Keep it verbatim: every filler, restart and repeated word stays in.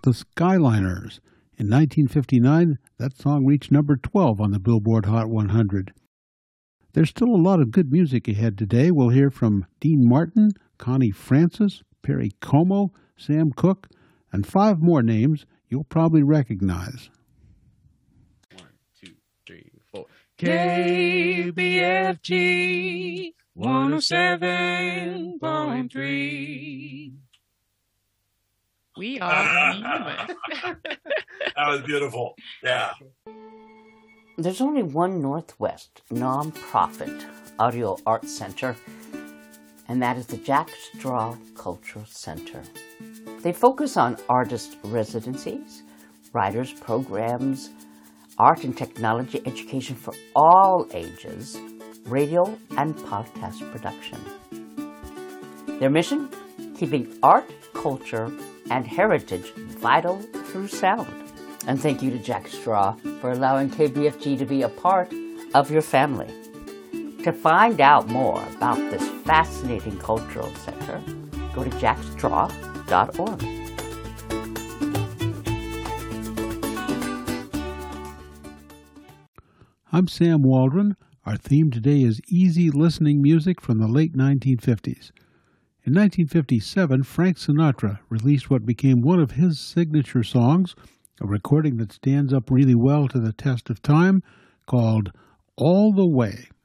the Skyliners. In nineteen fifty-nine, that song reached number twelve on the Billboard Hot one hundred. There's still a lot of good music ahead today. We'll hear from Dean Martin, Connie Francis, Perry Como, Sam Cooke, and five more names you'll probably recognize. One, two, three, four. K B F G one oh seven point three. We are human. That was beautiful. Yeah. There's only one Northwest nonprofit audio art center, and that is the Jack Straw Cultural Center. They focus on artist residencies, writers programs, art and technology education for all ages, radio and podcast production. Their mission? Keeping art, culture, and heritage vital through sound. And thank you to Jack Straw for allowing K B F G to be a part of your family. To find out more about this fascinating cultural center, go to jack straw dot org. I'm Sam Waldron. Our theme today is easy listening music from the late nineteen fifties. In nineteen fifty-seven, Frank Sinatra released what became one of his signature songs, a recording that stands up really well to the test of time, called All the Way.